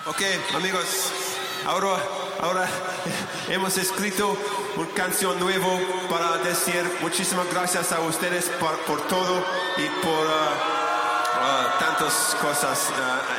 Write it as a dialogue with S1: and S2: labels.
S1: Ok, amigos, ahora hemos escrito una canción nueva para decir muchísimas gracias a ustedes por todo y por tantas cosas